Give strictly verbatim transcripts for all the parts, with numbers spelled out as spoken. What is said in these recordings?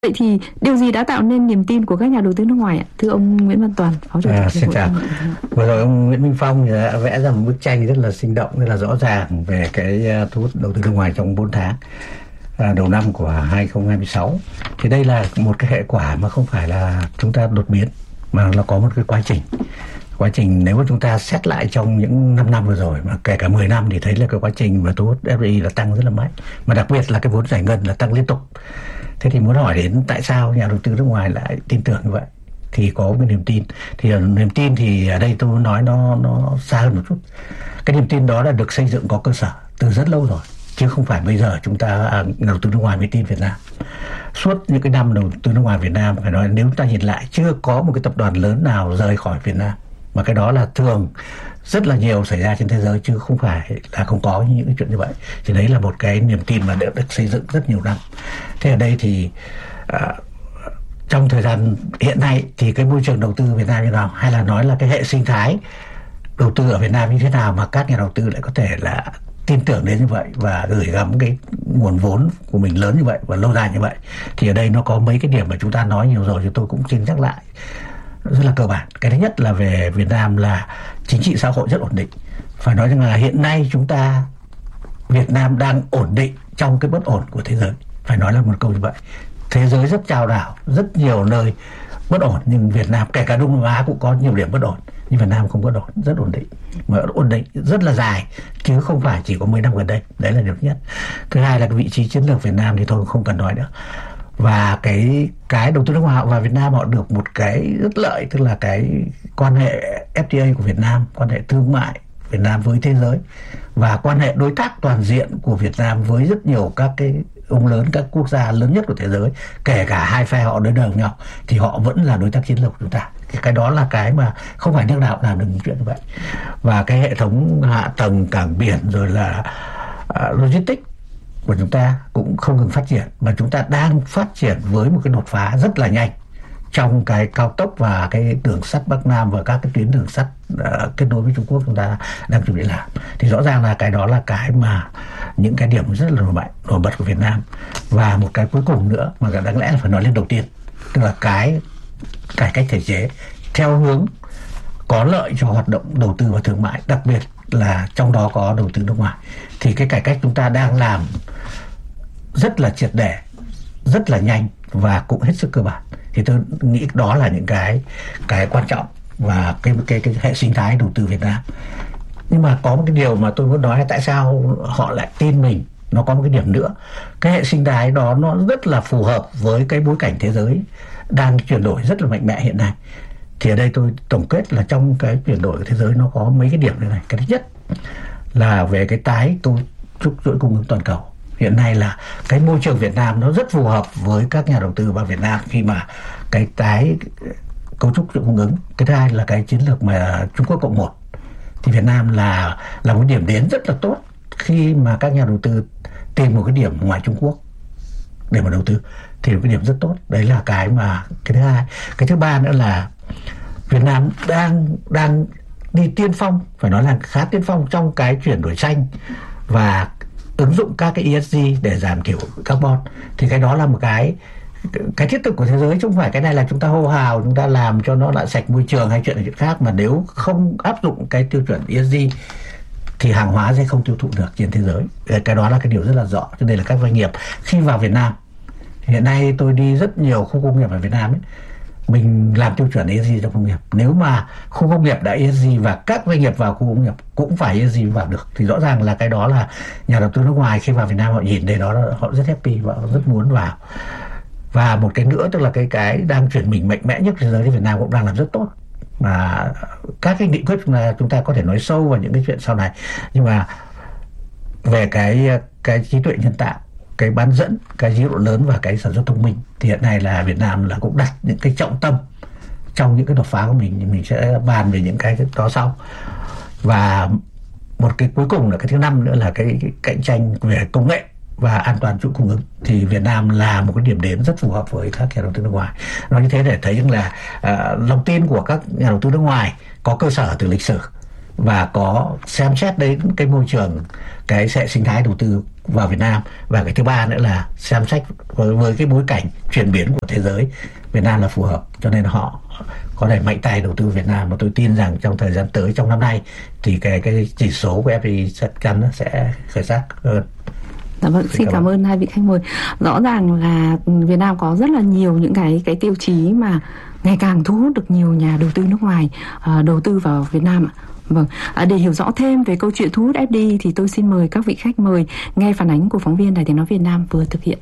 Vậy thì điều gì đã tạo nên niềm tin của các nhà đầu tư nước ngoài ạ? Thưa ông Nguyễn Văn Toàn, Phó Chủ tịch À, Hiệp xin hội. chào. Vừa rồi ông Nguyễn Minh Phong đã vẽ ra một bức tranh rất là sinh động, rất là rõ ràng về cái thu hút đầu tư nước ngoài trong bốn tháng à, đầu năm của hai không hai sáu. Thì đây là một cái hệ quả mà không phải là chúng ta đột biến, mà nó có một cái quá trình. Quá trình nếu mà chúng ta xét lại trong những năm năm vừa rồi, mà kể cả mười năm, thì thấy là cái quá trình mà thu hút ép đê i là tăng rất là mạnh, mà đặc biệt là cái vốn giải ngân là tăng liên tục. Thế thì muốn hỏi đến tại sao nhà đầu tư nước ngoài lại tin tưởng như vậy, thì có cái niềm tin. Thì niềm tin thì ở đây tôi muốn nói nó nó xa hơn một chút. Cái niềm tin đó là được xây dựng có cơ sở từ rất lâu rồi, chứ không phải bây giờ chúng ta à, đầu tư nước ngoài mới tin Việt Nam. Suốt những cái năm đầu tư nước ngoài Việt Nam, phải nói nếu chúng ta nhìn lại, chưa có một cái tập đoàn lớn nào rời khỏi Việt Nam, mà cái đó là thường rất là nhiều xảy ra trên thế giới, chứ không phải là không có những cái chuyện như vậy. Thì đấy là một cái niềm tin mà đã được xây dựng rất nhiều năm. Thế ở đây thì à, trong thời gian hiện nay thì cái môi trường đầu tư Việt Nam như nào, hay là nói là cái hệ sinh thái đầu tư ở Việt Nam như thế nào mà các nhà đầu tư lại có thể là tin tưởng đến như vậy và gửi gắm cái nguồn vốn của mình lớn như vậy và lâu dài như vậy. Thì ở đây nó có mấy cái điểm mà chúng ta nói nhiều rồi, thì tôi cũng xin nhắc lại rất là cơ bản. Cái thứ nhất là về Việt Nam là chính trị xã hội rất ổn định. Phải nói rằng là hiện nay chúng ta, Việt Nam đang ổn định trong cái bất ổn của thế giới. Phải nói là một câu như vậy. Thế giới rất chao đảo, rất nhiều nơi bất ổn, nhưng Việt Nam, kể cả Đông Nam Á cũng có nhiều điểm bất ổn, nhưng Việt Nam không bất ổn, rất ổn định, mà ổn định rất là dài, chứ không phải chỉ có mấy năm gần đây. Đấy là điểm nhất. Thứ hai là cái vị trí chiến lược Việt Nam thì thôi không cần nói nữa. Và cái cái đầu tư nước ngoài vào Việt Nam họ được một cái rất lợi, tức là cái quan hệ ép đê i của Việt Nam, quan hệ thương mại Việt Nam với thế giới, và quan hệ đối tác toàn diện của Việt Nam với rất nhiều các cái ông lớn, các quốc gia lớn nhất của thế giới, kể cả hai phe họ đối đầu với nhau, thì họ vẫn là đối tác chiến lược của chúng ta. Cái đó là cái mà không phải nước nào làm được chuyện như vậy. Và cái hệ thống hạ tầng cảng biển rồi là uh, logistics của chúng ta cũng không ngừng phát triển, mà chúng ta đang phát triển với một cái đột phá rất là nhanh trong cái cao tốc và cái đường sắt Bắc Nam và các cái tuyến đường sắt uh, kết nối với Trung Quốc chúng ta đang chuẩn bị làm. Thì rõ ràng là cái đó là cái mà những cái điểm rất là nổi bật, nổi bật của Việt Nam. Và một cái cuối cùng nữa mà đáng lẽ là phải nói lên đầu tiên, tức là cái cải cách thể chế theo hướng có lợi cho hoạt động đầu tư và thương mại, đặc biệt là trong đó có đầu tư nước ngoài. Thì cái cải cách chúng ta đang làm rất là triệt để, rất là nhanh và cũng hết sức cơ bản. Thì tôi nghĩ đó là những cái cái quan trọng và cái cái cái hệ sinh thái đầu tư Việt Nam. Nhưng mà có một cái điều mà tôi muốn nói là tại sao họ lại tin mình. Nó có một cái điểm nữa, cái hệ sinh thái đó nó rất là phù hợp với cái bối cảnh thế giới đang chuyển đổi rất là mạnh mẽ hiện nay. Thì ở đây tôi tổng kết là trong cái chuyển đổi của thế giới nó có mấy cái điểm như này. Cái thứ nhất là về cái tái cấu trúc chuỗi cung ứng toàn cầu. Hiện nay là cái môi trường Việt Nam nó rất phù hợp với các nhà đầu tư vào Việt Nam khi mà cái tái cấu trúc chuỗi cung ứng. Cái thứ hai là cái chiến lược mà Trung Quốc cộng một. Thì Việt Nam là là một điểm đến rất là tốt khi mà các nhà đầu tư tìm một cái điểm ngoài Trung Quốc để mà đầu tư, thì một cái điểm rất tốt. Đấy là cái mà cái thứ hai. Cái thứ ba nữa là Việt Nam đang đang đi tiên phong, phải nói là khá tiên phong trong cái chuyển đổi xanh và ứng dụng các cái e ét giê để giảm thiểu carbon. Thì cái đó là một cái cái thiết thực của thế giới, chứ không phải cái này là chúng ta hô hào, chúng ta làm cho nó lại sạch môi trường hay chuyện này chuyện khác. Mà nếu không áp dụng cái tiêu chuẩn e ét giê thì hàng hóa sẽ không tiêu thụ được trên thế giới. Cái đó là cái điều rất là rõ. Cho nên là các doanh nghiệp khi vào Việt Nam, hiện nay tôi đi rất nhiều khu công nghiệp ở Việt Nam ấy, mình làm tiêu chuẩn e ét giê trong công nghiệp. Nếu mà khu công nghiệp đã e ét giê và các doanh nghiệp vào khu công nghiệp cũng phải e ét giê vào được, thì rõ ràng là cái đó là nhà đầu tư nước ngoài khi vào Việt Nam họ nhìn thấy đó là họ rất happy và họ rất muốn vào. Và một cái nữa tức là cái cái đang chuyển mình mạnh mẽ nhất thế giới thì Việt Nam cũng đang làm rất tốt. Mà các cái nghị quyết là chúng ta có thể nói sâu vào những cái chuyện sau này, nhưng mà về cái cái trí tuệ nhân tạo, cái bán dẫn, cái dữ liệu lớn và cái sản xuất thông minh, thì hiện nay là Việt Nam là cũng đặt những cái trọng tâm trong những cái đột phá của mình. Mình sẽ bàn về những cái đó sau. Và một cái cuối cùng là cái thứ năm nữa là cái, cái cạnh tranh về công nghệ và an toàn chuỗi cung ứng. Thì Việt Nam là một cái điểm đến rất phù hợp với các nhà đầu tư nước ngoài. Nói như thế để thấy rằng là uh, lòng tin của các nhà đầu tư nước ngoài có cơ sở từ lịch sử và có xem xét đến cái môi trường, cái hệ sinh thái đầu tư vào Việt Nam. Và cái thứ ba nữa là xem xét với, với cái bối cảnh chuyển biến của thế giới, Việt Nam là phù hợp, cho nên họ có thể mạnh tay đầu tư Việt Nam. Và tôi tin rằng trong thời gian tới, trong năm nay thì cái cái chỉ số của ép đê i chắc chắn sẽ khởi sắc hơn. Dạ vâng, xin cảm, cảm ơn hai vị khách mời. Rõ ràng là Việt Nam có rất là nhiều những cái cái tiêu chí mà ngày càng thu hút được nhiều nhà đầu tư nước ngoài uh, đầu tư vào Việt Nam ạ. Vâng, à, để hiểu rõ thêm về câu chuyện thu hút ép đê i thì tôi xin mời các vị khách mời nghe phản ánh của phóng viên Đài Tiếng nói Việt Nam vừa thực hiện.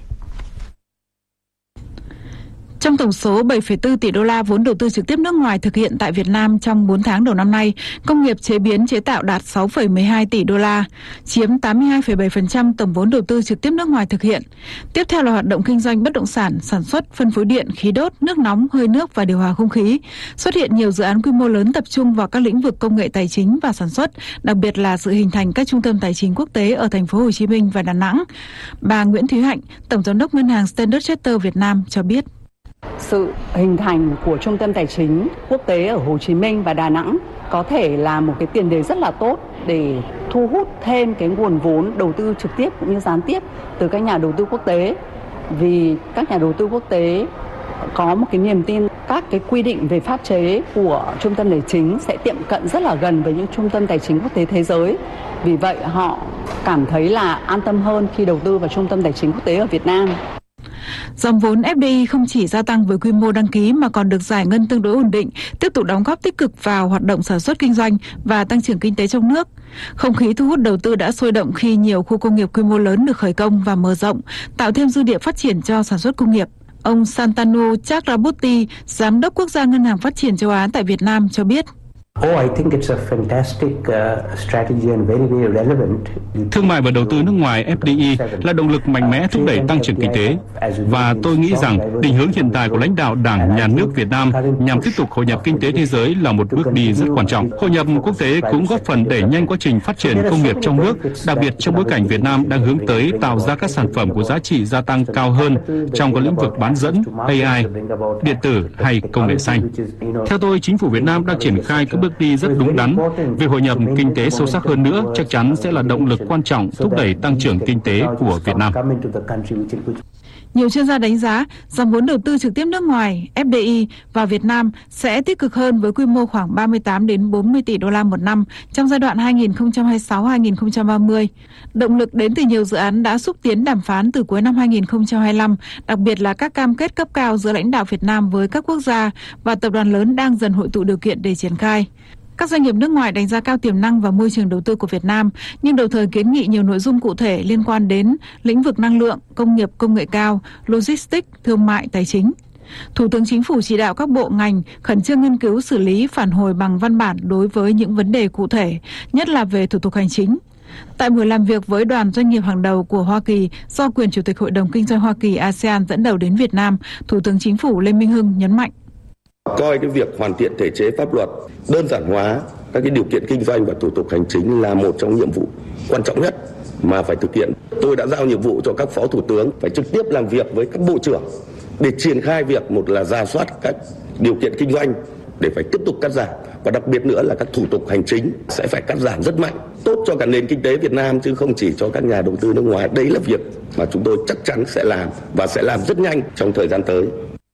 Trong tổng số bảy phẩy bốn tỷ đô la vốn đầu tư trực tiếp nước ngoài thực hiện tại Việt Nam trong bốn tháng đầu năm nay, công nghiệp chế biến chế tạo đạt sáu phẩy mười hai tỷ đô la, chiếm tám mươi hai phẩy bảy phần trăm tổng vốn đầu tư trực tiếp nước ngoài thực hiện. Tiếp theo là hoạt động kinh doanh bất động sản, sản xuất, phân phối điện, khí đốt, nước nóng, hơi nước và điều hòa không khí. Xuất hiện nhiều dự án quy mô lớn tập trung vào các lĩnh vực công nghệ tài chính và sản xuất, đặc biệt là sự hình thành các trung tâm tài chính quốc tế ở thành phố Hồ Chí Minh và Đà Nẵng. Bà Nguyễn Thúy Hạnh, Tổng giám đốc Ngân hàng Standard Chartered Việt Nam cho biết. Sự hình thành của trung tâm tài chính quốc tế ở Hồ Chí Minh và Đà Nẵng có thể là một cái tiền đề rất là tốt để thu hút thêm cái nguồn vốn đầu tư trực tiếp cũng như gián tiếp từ các nhà đầu tư quốc tế. Vì các nhà đầu tư quốc tế có một cái niềm tin các cái quy định về pháp chế của trung tâm tài chính sẽ tiệm cận rất là gần với những trung tâm tài chính quốc tế thế giới. Vì vậy họ cảm thấy là an tâm hơn khi đầu tư vào trung tâm tài chính quốc tế ở Việt Nam. Dòng vốn ép đê i không chỉ gia tăng với quy mô đăng ký mà còn được giải ngân tương đối ổn định, tiếp tục đóng góp tích cực vào hoạt động sản xuất kinh doanh và tăng trưởng kinh tế trong nước. Không khí thu hút đầu tư đã sôi động khi nhiều khu công nghiệp quy mô lớn được khởi công và mở rộng, tạo thêm dư địa phát triển cho sản xuất công nghiệp. Ông Santanu Chakraborty, Giám đốc Quốc gia Ngân hàng Phát triển châu Á tại Việt Nam cho biết. Thương mại và đầu tư nước ngoài ép đê i là động lực mạnh mẽ thúc đẩy tăng trưởng kinh tế. Và tôi nghĩ rằng định hướng hiện tại của lãnh đạo Đảng, Nhà nước Việt Nam nhằm tiếp tục hội nhập kinh tế thế giới là một bước đi rất quan trọng. Hội nhập quốc tế cũng góp phần đẩy nhanh quá trình phát triển công nghiệp trong nước, đặc biệt trong bối cảnh Việt Nam đang hướng tới tạo ra các sản phẩm có giá trị gia tăng cao hơn trong các lĩnh vực bán dẫn, a i, điện tử hay công nghệ xanh. Theo tôi, chính phủ Việt Nam đang triển khai các bước đi rất đúng đắn. Việc hội nhập kinh tế sâu sắc hơn nữa chắc chắn sẽ là động lực quan trọng thúc đẩy tăng trưởng kinh tế của Việt Nam. Nhiều chuyên gia đánh giá dòng vốn đầu tư trực tiếp nước ngoài ép đê i vào Việt Nam sẽ tích cực hơn với quy mô khoảng ba mươi tám đến bốn mươi tỷ đô la một năm trong giai đoạn hai nghìn không trăm hai mươi sáu đến hai nghìn không trăm ba mươi. Động lực đến từ nhiều dự án đã xúc tiến đàm phán từ cuối năm hai nghìn không trăm hai mươi lăm, đặc biệt là các cam kết cấp cao giữa lãnh đạo Việt Nam với các quốc gia và tập đoàn lớn đang dần hội tụ điều kiện để triển khai. Các doanh nghiệp nước ngoài đánh giá cao tiềm năng và môi trường đầu tư của Việt Nam, nhưng đồng thời kiến nghị nhiều nội dung cụ thể liên quan đến lĩnh vực năng lượng, công nghiệp công nghệ cao, logistics, thương mại, tài chính. Thủ tướng Chính phủ chỉ đạo các bộ ngành khẩn trương nghiên cứu xử lý phản hồi bằng văn bản đối với những vấn đề cụ thể, nhất là về thủ tục hành chính. Tại buổi làm việc với đoàn doanh nghiệp hàng đầu của Hoa Kỳ do quyền Chủ tịch Hội đồng Kinh doanh Hoa Kỳ a sê an dẫn đầu đến Việt Nam, Thủ tướng Chính phủ Lê Minh Hưng nhấn mạnh. Coi cái việc hoàn thiện thể chế pháp luật, đơn giản hóa các cái điều kiện kinh doanh và thủ tục hành chính là một trong nhiệm vụ quan trọng nhất mà phải thực hiện. Tôi đã giao nhiệm vụ cho các phó thủ tướng phải trực tiếp làm việc với các bộ trưởng để triển khai việc một là rà soát các điều kiện kinh doanh để phải tiếp tục cắt giảm, và đặc biệt nữa là các thủ tục hành chính sẽ phải cắt giảm rất mạnh, tốt cho cả nền kinh tế Việt Nam chứ không chỉ cho các nhà đầu tư nước ngoài. Đấy là việc mà chúng tôi chắc chắn sẽ làm và sẽ làm rất nhanh trong thời gian tới.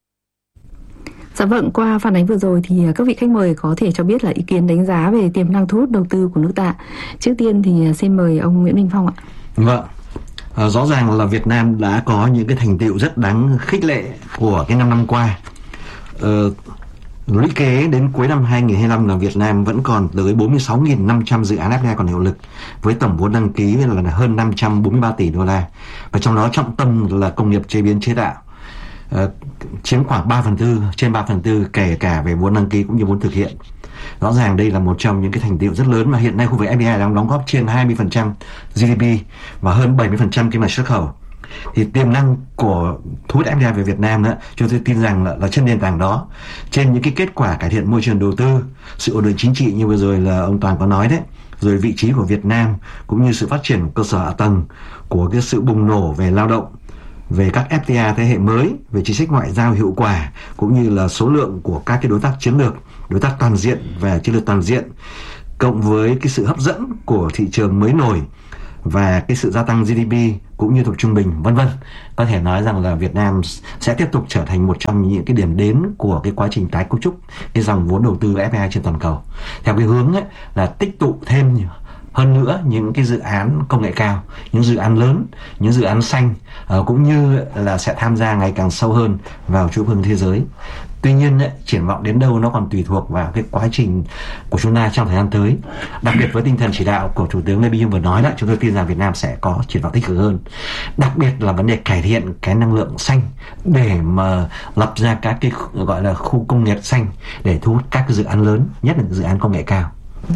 Dạ vâng, qua phản ánh vừa rồi thì các vị khách mời có thể cho biết là ý kiến đánh giá về tiềm năng thu hút đầu tư của nước ta. Trước tiên thì xin mời ông Nguyễn Minh Phong ạ. Vâng, à, rõ ràng là Việt Nam đã có những cái thành tựu rất đáng khích lệ của cái năm năm qua. Ờ, lũy kế đến cuối năm hai nghìn không trăm hai mươi lăm là Việt Nam vẫn còn tới bốn mươi sáu nghìn năm trăm dự án ép đê i còn hiệu lực, với tổng vốn đăng ký là hơn năm trăm bốn mươi ba tỷ đô la, và trong đó trọng tâm là công nghiệp chế biến chế tạo. Uh, chiếm khoảng ba phần tư, trên ba phần tư kể cả về vốn đăng ký cũng như vốn thực hiện. Rõ ràng đây là một trong những cái thành tựu rất lớn mà hiện nay khu vực ép đê i đang đóng góp trên hai mươi phần trăm giê đê pê và hơn bảy mươi phần trăm kim ngạch xuất khẩu. Thì tiềm năng của thu hút ép đê i về Việt Nam đó, chúng tôi tin rằng là, là trên nền tảng đó, trên những cái kết quả cải thiện môi trường đầu tư, sự ổn định chính trị như vừa rồi là ông Toàn có nói đấy, rồi vị trí của Việt Nam cũng như sự phát triển của cơ sở hạ tầng, của cái sự bùng nổ về lao động, về các ép đê i thế hệ mới, về chính sách ngoại giao hiệu quả, cũng như là số lượng của các cái đối tác chiến lược, đối tác toàn diện và chiến lược toàn diện, cộng với cái sự hấp dẫn của thị trường mới nổi và cái sự gia tăng giê đê pê cũng như thu nhập trung bình vân vân, có thể nói rằng là Việt Nam sẽ tiếp tục trở thành một trong những cái điểm đến của cái quá trình tái cấu trúc cái dòng vốn đầu tư ép đê i trên toàn cầu, theo cái hướng ấy là tích tụ thêm hơn nữa những cái dự án công nghệ cao, những dự án lớn, những dự án xanh, uh, cũng như là sẽ tham gia ngày càng sâu hơn vào chuỗi cung ứng thế giới. Tuy nhiên ấy, triển vọng đến đâu nó còn tùy thuộc vào cái quá trình của chúng ta trong thời gian tới. Đặc biệt với tinh thần chỉ đạo của Thủ tướng Lê Minh Hưng vừa nói đó, chúng tôi tin rằng Việt Nam sẽ có triển vọng tích cực hơn. Đặc biệt là vấn đề cải thiện cái năng lượng xanh để mà lập ra các cái gọi là khu công nghiệp xanh để thu hút các cái dự án lớn, nhất là dự án công nghệ cao.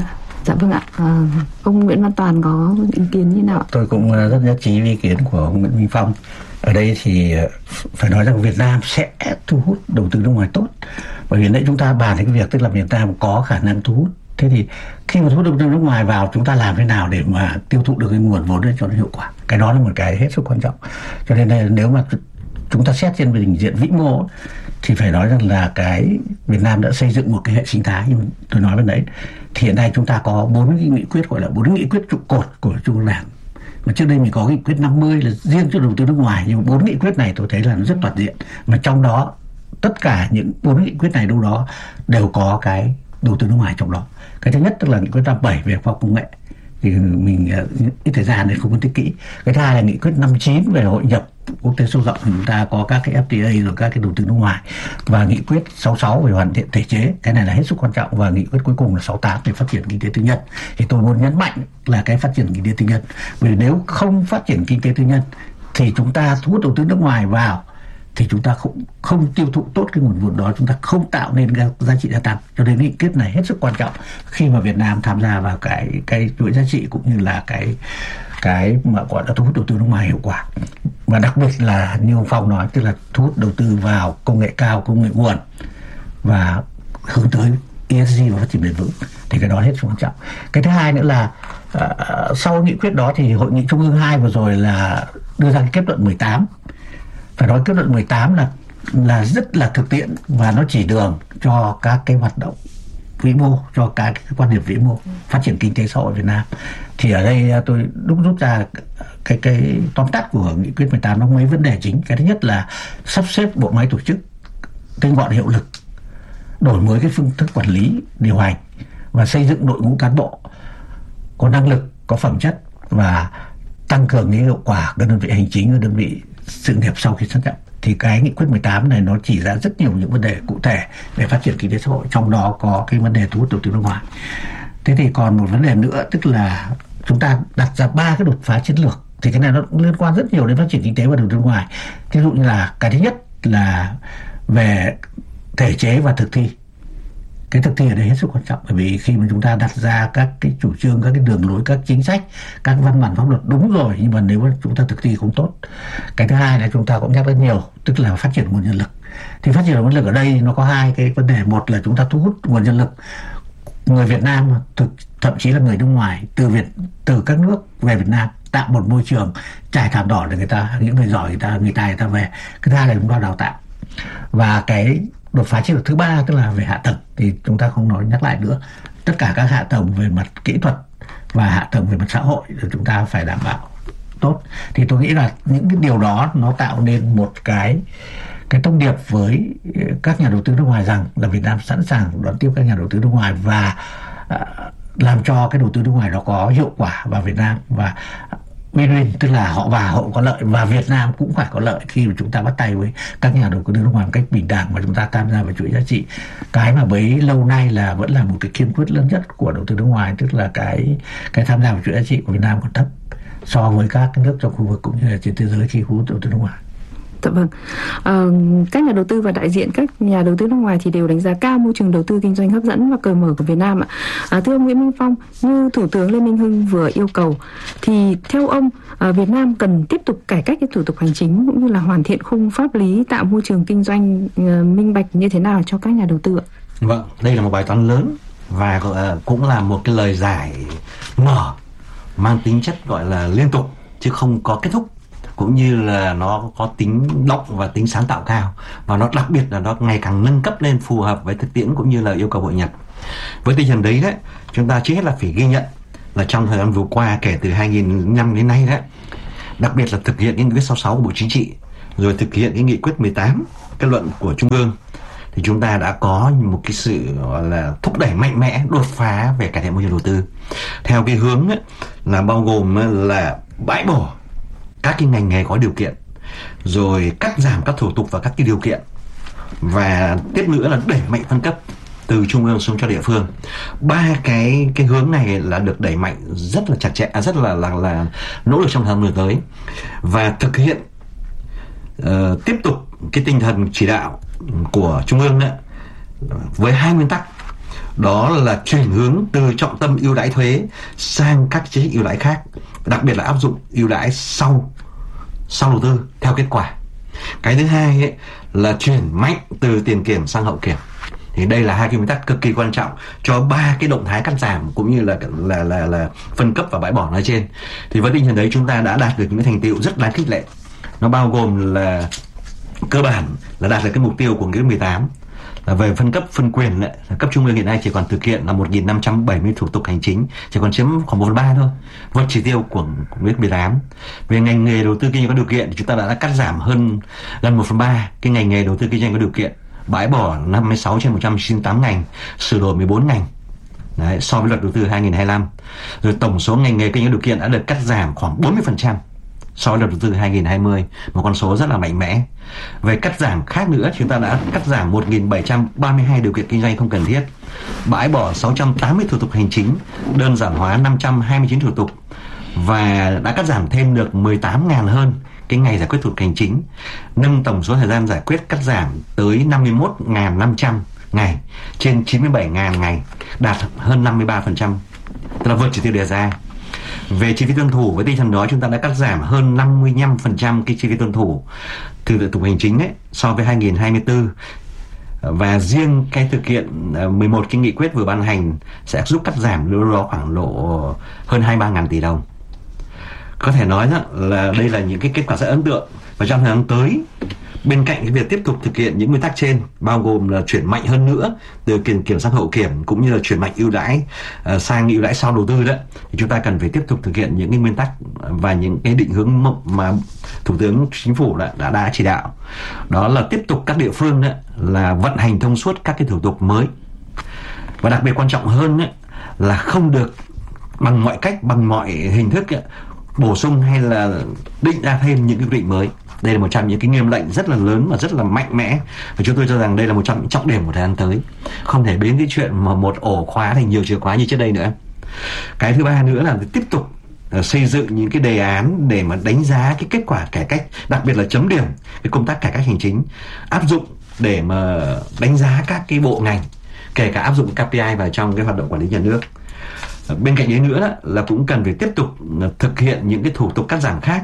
Dạ vâng ạ. À, ông Nguyễn Văn Toàn có ý kiến như nào? Tôi cũng rất nhất trí với ý kiến của ông Nguyễn Minh Phong. Ở đây thì phải nói rằng Việt Nam sẽ thu hút đầu tư nước ngoài tốt. Bởi vì nãy chúng ta bàn đến cái việc tức là Việt Nam có khả năng thu hút. Thế thì khi mà thu hút đầu tư nước ngoài vào, chúng ta làm thế nào để mà tiêu thụ được cái nguồn vốn đấy cho nó hiệu quả? Cái đó là một cái hết sức quan trọng. Cho nên là nếu mà chúng ta xét trên bình diện vĩ mô thì phải nói rằng là cái Việt Nam đã xây dựng một cái hệ sinh thái như tôi nói bên đấy. Thì hiện nay chúng ta có bốn cái nghị quyết, gọi là bốn nghị quyết trụ cột của Trung ương Đảng. Mà trước đây mình có nghị quyết năm mươi là riêng cho đầu tư nước ngoài, nhưng bốn nghị quyết này tôi thấy là nó rất toàn diện. Mà trong đó tất cả những bốn nghị quyết này đâu đó đều có cái đầu tư nước ngoài trong đó. Cái thứ nhất tức là nghị quyết năm mươi bảy về khoa học công nghệ, thì mình ít thời gian nên không phân tích kỹ. Cái thứ hai là nghị quyết năm mươi chín về hội nhập quốc tế sâu rộng, thì chúng ta có các cái ép đê a rồi các cái đầu tư nước ngoài, và nghị quyết sáu mươi sáu về hoàn thiện thể chế, cái này là hết sức quan trọng, và nghị quyết cuối cùng là sáu mươi tám về phát triển kinh tế tư nhân. Thì tôi muốn nhấn mạnh là cái phát triển kinh tế tư nhân, vì nếu không phát triển kinh tế tư nhân thì chúng ta thu hút đầu tư nước ngoài vào thì chúng ta không không tiêu thụ tốt cái nguồn vốn đó, chúng ta không tạo nên cái giá trị gia tăng. Cho nên nghị quyết này hết sức quan trọng khi mà Việt Nam tham gia vào cái cái chuỗi giá trị cũng như là cái cái mà gọi là thu hút đầu tư nước ngoài hiệu quả. Và đặc biệt là như ông Phong nói, tức là thu hút đầu tư vào công nghệ cao, công nghệ nguồn và hướng tới e ét giê và phát triển bền vững, thì cái đó hết sức quan trọng. Cái thứ hai nữa là uh, sau nghị quyết đó thì hội nghị Trung ương hai vừa rồi là đưa ra cái kết luận mười tám. Phải nói kết luận mười tám là là rất là thực tiễn và nó chỉ đường cho các cái hoạt động vĩ mô, cho các cái quan điểm vĩ mô phát triển kinh tế xã hội Việt Nam. Thì ở đây tôi đúc rút ra cái cái tóm tắt của nghị quyết mười tám nó mấy vấn đề chính. Cái thứ nhất là sắp xếp bộ máy tổ chức tinh gọn hiệu lực, đổi mới cái phương thức quản lý điều hành và xây dựng đội ngũ cán bộ có năng lực, có phẩm chất và tăng cường cái hiệu quả các đơn vị hành chính, các đơn vị sự nghiệp sau khi sát nhập. Thì cái nghị quyết mười tám này nó chỉ ra rất nhiều những vấn đề cụ thể để phát triển kinh tế xã hội, trong đó có cái vấn đề thu hút đầu tư nước ngoài. Thế thì còn một vấn đề nữa, tức là chúng ta đặt ra ba cái đột phá chiến lược, thì cái này nó liên quan rất nhiều đến phát triển kinh tế và đầu tư nước ngoài. Ví dụ như là cái thứ nhất là về thể chế và thực thi. Cái thực thi ở đây hết sức quan trọng, bởi vì khi mà chúng ta đặt ra các cái chủ trương, các cái đường lối, các chính sách, các văn bản pháp luật đúng rồi, nhưng mà nếu mà chúng ta thực thi không tốt. Cái thứ hai là chúng ta cũng nhắc rất nhiều, tức là phát triển nguồn nhân lực. Thì phát triển nguồn nhân lực ở đây nó có hai cái vấn đề. Một là chúng ta thu hút nguồn nhân lực người Việt Nam, thực, thậm chí là người nước ngoài từ Việt từ các nước về Việt Nam, tạo một môi trường trải thảm đỏ để người ta, những người giỏi người ta, người tài người ta về. Cái thứ hai là chúng ta đào tạo. Và cái đột phá chiến lược thứ ba tức là về hạ tầng, thì chúng ta không nói nhắc lại nữa. Tất cả các hạ tầng về mặt kỹ thuật và hạ tầng về mặt xã hội thì chúng ta phải đảm bảo tốt. Thì tôi nghĩ là những cái điều đó nó tạo nên một cái cái thông điệp với các nhà đầu tư nước ngoài rằng là Việt Nam sẵn sàng đón tiếp các nhà đầu tư nước ngoài và uh, làm cho cái đầu tư nước ngoài nó có hiệu quả vào Việt Nam, và win-win, tức là họ vào họ có lợi và Việt Nam cũng phải có lợi khi mà chúng ta bắt tay với các nhà đầu tư nước ngoài một cách bình đẳng và chúng ta tham gia vào chuỗi giá trị. Cái mà bấy lâu nay là vẫn là một cái khiếm khuyết lớn nhất của đầu tư nước ngoài, tức là cái cái tham gia vào chuỗi giá trị của Việt Nam còn thấp so với các nước trong khu vực cũng như là trên thế giới khi thu hút đầu tư nước ngoài. Dạ vâng. À, các nhà đầu tư và đại diện các nhà đầu tư nước ngoài thì đều đánh giá cao môi trường đầu tư kinh doanh hấp dẫn và cởi mở của Việt Nam ạ. À, thưa ông Nguyễn Minh Phong, như Thủ tướng Lê Minh Hưng vừa yêu cầu, thì theo ông à, Việt Nam cần tiếp tục cải cách cái thủ tục hành chính cũng như là hoàn thiện khung pháp lý, tạo môi trường kinh doanh uh, minh bạch như thế nào cho các nhà đầu tư ạ? Vâng, đây là một bài toán lớn và uh, cũng là một cái lời giải mở mang tính chất gọi là liên tục chứ không có kết thúc, cũng như là nó có tính động và tính sáng tạo cao, và nó đặc biệt là nó ngày càng nâng cấp lên phù hợp với thực tiễn cũng như là yêu cầu hội nhập. Với tinh thần đấy đấy, chúng ta trước hết là phải ghi nhận là trong thời gian vừa qua, kể từ hai nghìn lẻ năm đến nay đó, đặc biệt là thực hiện cái nghị quyết sáu mươi sáu của Bộ Chính trị, rồi thực hiện cái nghị quyết mười tám kết luận của Trung ương, thì chúng ta đã có một cái sự gọi là thúc đẩy mạnh mẽ, đột phá về cải thiện môi trường đầu tư theo cái hướng ấy, là bao gồm là bãi bỏ các cái ngành nghề có điều kiện, rồi cắt giảm các thủ tục và các cái điều kiện, và tiếp nữa là đẩy mạnh phân cấp từ trung ương xuống cho địa phương. Ba cái cái hướng này là được đẩy mạnh rất là chặt chẽ, rất là là là nỗ lực trong thời gian vừa tới, và thực hiện uh, tiếp tục cái tinh thần chỉ đạo của trung ương đó, với hai nguyên tắc, đó là chuyển hướng từ trọng tâm ưu đãi thuế sang các chính sách ưu đãi khác, đặc biệt là áp dụng ưu đãi sau sau đầu tư theo kết quả. Cái thứ hai ấy, là chuyển mạnh từ tiền kiểm sang hậu kiểm. Thì đây là hai cái nguyên tắc cực kỳ quan trọng cho ba cái động thái cắt giảm cũng như là là là là phân cấp và bãi bỏ nói trên. Thì với tinh thần đấy, chúng ta đã đạt được những thành tựu rất đáng khích lệ. Nó bao gồm là cơ bản là đạt được cái mục tiêu của nghị quyết mười tám, là về phân cấp phân quyền ấy, cấp trung ương hiện nay chỉ còn thực hiện là một nghìn năm trăm bảy mươi thủ tục hành chính, chỉ còn chiếm khoảng một phần ba thôi, vượt chỉ tiêu của nghị quyết mười tám. Về ngành nghề đầu tư kinh doanh có điều kiện thì chúng ta đã cắt giảm hơn gần một phần ba cái ngành nghề đầu tư kinh doanh có điều kiện, bãi bỏ năm mươi sáu trên một trăm chín mươi tám ngành, sửa đổi mười bốn ngành. Đấy, so với luật đầu tư hai nghìn không trăm hai mươi lăm. Rồi tổng số ngành nghề kinh doanh có điều kiện đã được cắt giảm khoảng bốn mươi phần trăm so với luật đầu tư hai nghìn không trăm hai mươi, một con số rất là mạnh mẽ. Về cắt giảm khác nữa, chúng ta đã cắt giảm một nghìn bảy trăm ba mươi hai điều kiện kinh doanh không cần thiết, bãi bỏ sáu trăm tám mươi thủ tục hành chính, đơn giản hóa năm trăm hai mươi chín thủ tục, và đã cắt giảm thêm được mười tám nghìn hơn cái ngày giải quyết thủ tục hành chính, nâng tổng số thời gian giải quyết cắt giảm tới năm mươi mốt nghìn năm trăm ngày trên chín mươi bảy nghìn ngày, đạt hơn năm mươi ba phần trăm, tức là vượt chỉ tiêu đề ra. Về chi phí tuân thủ, với tinh thần đó chúng ta đã cắt giảm hơn năm mươi lăm phần trăm cái chi phí tuân thủ từ thủ tục hành chính ấy, so với hai nghìn không trăm hai mươi tư. Và riêng cái thực hiện mười một cái nghị quyết vừa ban hành sẽ giúp cắt giảm đâu đó khoảng độ hơn hai mươi ba nghìn tỷ đồng. Có thể nói là đây là những cái kết quả rất ấn tượng. Và trong thời gian tới, bên cạnh cái việc tiếp tục thực hiện những nguyên tắc trên, bao gồm là chuyển mạnh hơn nữa từ kiểm kiểm sang hậu kiểm, cũng như là chuyển mạnh ưu đãi uh, sang ưu đãi sau đầu tư đó, thì chúng ta cần phải tiếp tục thực hiện những cái nguyên tắc và những cái định hướng mà Thủ tướng Chính phủ đã đã, đã chỉ đạo. Đó là tiếp tục các địa phương đó, là vận hành thông suốt các cái thủ tục mới, và đặc biệt quan trọng hơn đó, là không được bằng mọi cách, bằng mọi hình thức đó, bổ sung hay là định ra thêm những cái quy định mới. Đây là một trong những cái nghiêm lệnh rất là lớn và rất là mạnh mẽ, và chúng tôi cho rằng đây là một trong những trọng điểm của thời gian tới. Không thể biến cái chuyện mà một ổ khóa thành nhiều chìa khóa như trước đây nữa. Cái thứ ba nữa là tiếp tục uh, xây dựng những cái đề án để mà đánh giá cái kết quả cải cách, đặc biệt là chấm điểm cái công tác cải cách hành chính, áp dụng để mà đánh giá các cái bộ ngành, kể cả áp dụng ca pê i vào trong cái hoạt động quản lý nhà nước. Bên cạnh đấy nữa là cũng cần phải tiếp tục thực hiện những cái thủ tục cắt giảm khác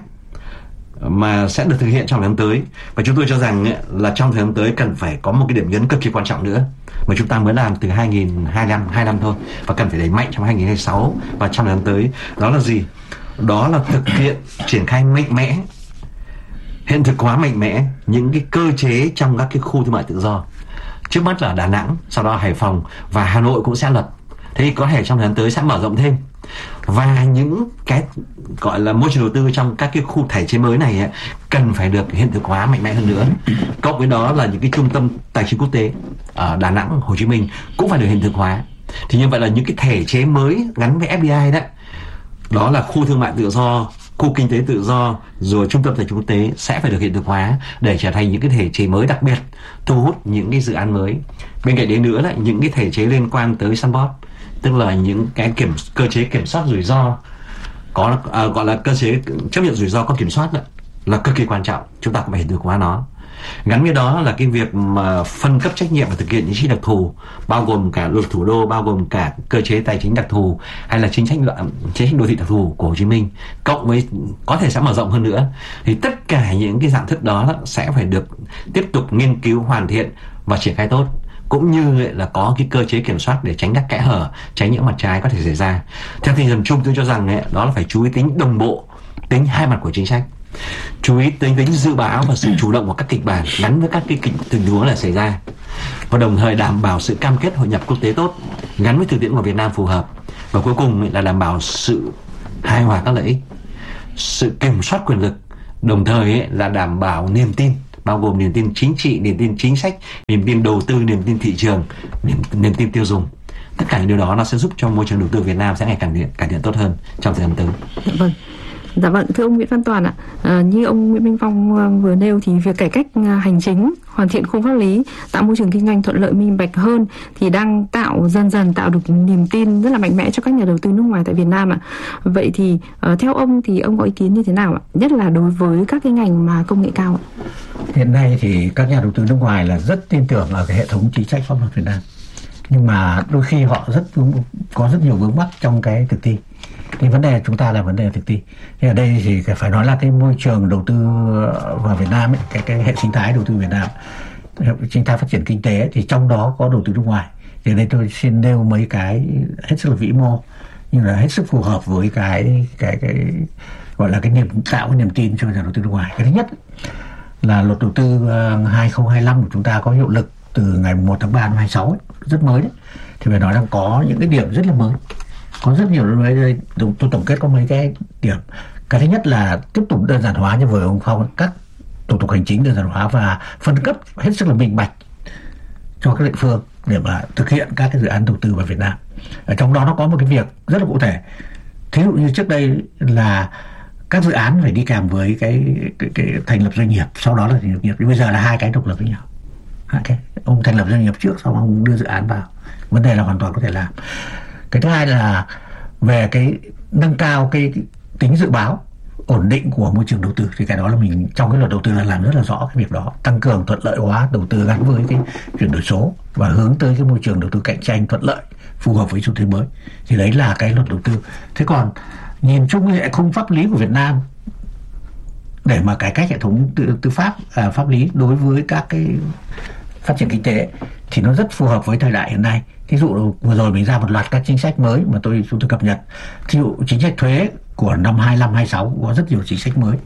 mà sẽ được thực hiện trong thời gian tới. Và chúng tôi cho rằng là trong thời gian tới cần phải có một cái điểm nhấn cực kỳ quan trọng nữa mà chúng ta mới làm từ hai nghìn không trăm hai mươi lăm, hai năm thôi, và cần phải đẩy mạnh trong hai nghìn không trăm hai mươi sáu và trong thời gian tới. Đó là gì? Đó là thực hiện triển khai mạnh mẽ, hiện thực hóa mạnh mẽ những cái cơ chế trong các cái khu thương mại tự do. Trước mắt là Đà Nẵng, sau đó Hải Phòng và Hà Nội cũng sẽ lập. Thế thì có thể trong thời gian tới sẽ mở rộng thêm. Và những cái gọi là môi trường đầu tư trong các cái khu thể chế mới này ấy, cần phải được hiện thực hóa mạnh mẽ hơn nữa. Cộng với đó là những cái trung tâm tài chính quốc tế ở Đà Nẵng, Hồ Chí Minh cũng phải được hiện thực hóa. Thì như vậy là những cái thể chế mới gắn với ép đê i đó, đó là khu thương mại tự do, khu kinh tế tự do, rồi trung tâm tài chính quốc tế sẽ phải được hiện thực hóa để trở thành những cái thể chế mới đặc biệt, thu hút những cái dự án mới. Bên cạnh đấy nữa là những cái thể chế liên quan tới sandbox, tức là những cái kiểm cơ chế kiểm soát rủi ro, có à, gọi là cơ chế chấp nhận rủi ro có kiểm soát đó, là cực kỳ quan trọng. Chúng ta cũng phải hiện thực hóa nó. Gắn với đó là cái việc mà phân cấp trách nhiệm và thực hiện những chính sách đặc thù, bao gồm cả luật thủ đô, bao gồm cả cơ chế tài chính đặc thù hay là chính sách chính sách đô thị đặc thù của Hồ Chí Minh, cộng với có thể sẽ mở rộng hơn nữa. Thì tất cả những cái dạng thức đó sẽ phải được tiếp tục nghiên cứu, hoàn thiện và triển khai tốt, cũng như là có cái cơ chế kiểm soát để tránh các kẽ hở, tránh những mặt trái có thể xảy ra. Theo tinh thần chung, tôi cho rằng ấy, đó là phải chú ý tính đồng bộ, tính hai mặt của chính sách, chú ý tính tính dự báo và sự chủ động của các kịch bản gắn với các cái kịch tình huống là xảy ra, và đồng thời đảm bảo sự cam kết hội nhập quốc tế tốt gắn với thực tiễn của Việt Nam phù hợp. Và cuối cùng là đảm bảo sự hài hòa các lợi ích, sự kiểm soát quyền lực, đồng thời là đảm bảo niềm tin, bao gồm niềm tin chính trị, niềm tin chính sách, niềm tin đầu tư, niềm tin thị trường, niềm, niềm tin tiêu dùng. Tất cả những điều đó nó sẽ giúp cho môi trường đầu tư Việt Nam sẽ ngày càng cải, cải thiện tốt hơn trong thời gian tới. Vâng. Dạ vâng, thưa ông Nguyễn Văn Toàn ạ, à, như ông Nguyễn Minh Phong vừa nêu thì việc cải cách hành chính, hoàn thiện khung pháp lý, tạo môi trường kinh doanh thuận lợi minh bạch hơn thì đang tạo dần dần tạo được niềm tin rất là mạnh mẽ cho các nhà đầu tư nước ngoài tại Việt Nam ạ. Vậy thì uh, theo ông thì ông có ý kiến như thế nào ạ? Nhất là đối với các cái ngành mà công nghệ cao ạ? Hiện nay thì các nhà đầu tư nước ngoài là rất tin tưởng ở cái hệ thống chính sách pháp luật Việt Nam, nhưng mà đôi khi họ rất có rất nhiều vướng mắc trong cái thực thi. Thì vấn đề chúng ta là vấn đề thực thi. Thì ở đây thì phải nói là cái môi trường đầu tư vào Việt Nam ấy, cái cái hệ sinh thái đầu tư Việt Nam, hệ sinh thái phát triển kinh tế thì trong đó có đầu tư nước ngoài. Thì ở đây tôi xin nêu mấy cái hết sức là vĩ mô, nhưng là hết sức phù hợp với cái cái cái gọi là cái niềm tạo cái niềm tin cho nhà đầu tư nước ngoài. Cái thứ nhất là luật đầu tư hai không hai lăm của chúng ta có hiệu lực từ ngày một tháng ba năm hai sáu ấy, rất mới đấy. Thì phải nói rằng có những cái điểm rất là mới. Có rất nhiều nơi tôi tổng kết có mấy cái điểm. Cái thứ nhất là tiếp tục đơn giản hóa như vừa ông Phong, các thủ tục hành chính đơn giản hóa và phân cấp hết sức là minh bạch cho các địa phương để mà thực hiện các cái dự án đầu tư vào Việt Nam. Ở trong đó nó có một cái việc rất là cụ thể. Thí dụ như trước đây là các dự án phải đi kèm với cái, cái, cái thành lập doanh nghiệp, sau đó là thành lập doanh nghiệp. Bây giờ là hai cái độc lập với nhau. Hai cái. Ông thành lập doanh nghiệp trước, sau đó ông đưa dự án vào. Vấn đề là hoàn toàn có thể làm. Cái thứ hai là về cái nâng cao cái tính dự báo, ổn định của môi trường đầu tư, thì cái đó là mình trong cái luật đầu tư là làm rất là rõ cái việc đó, tăng cường thuận lợi hóa đầu tư gắn với cái chuyển đổi số và hướng tới cái môi trường đầu tư cạnh tranh thuận lợi phù hợp với xu thế mới. Thì đấy là cái luật đầu tư. Thế còn nhìn chung hệ khung pháp lý của Việt Nam để mà cải cách hệ thống tư, tư pháp à, pháp lý đối với các cái phát triển kinh tế thì nó rất phù hợp với thời đại hiện nay. Thí dụ vừa rồi mình ra một loạt các chính sách mới mà tôi chúng tôi cập nhật. Thí dụ chính sách thuế của năm hai lăm hai sáu có rất nhiều chính sách mới